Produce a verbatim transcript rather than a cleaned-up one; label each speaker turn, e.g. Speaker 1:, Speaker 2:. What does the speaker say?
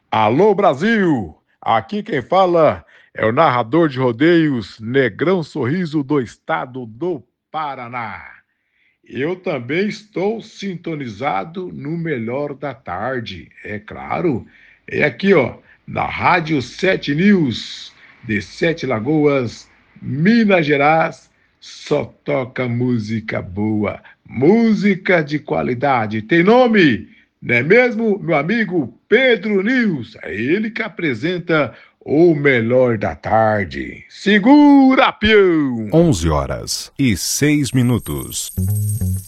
Speaker 1: Alô Brasil! Aqui quem fala é o narrador de rodeios Negrão Sorriso do estado do Paraná. Eu também estou sintonizado no melhor da tarde, é claro. É aqui, ó, na Rádio Sete News, de Sete Lagoas, Minas Gerais. Só toca música boa, música de qualidade. Tem nome, não é mesmo, meu amigo Pedro News? É ele que apresenta o melhor da tarde. Segura, peão!
Speaker 2: onze horas e seis minutos.